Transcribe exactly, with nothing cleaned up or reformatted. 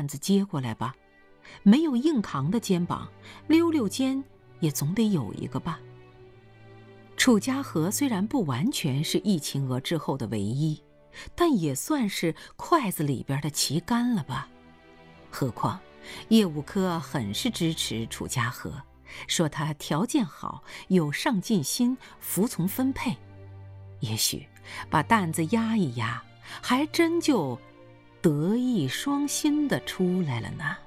担子接过来吧，没有硬扛的肩膀，溜溜肩也总得有一个吧。楚家河虽然不完全是易秦娥之后的唯一，但也算是筷子里边的旗杆了吧。何况叶武科很是支持楚家河，说他条件好，有上进心，服从分配。也许把担子压一压，还真就德艺双馨的出来了呢。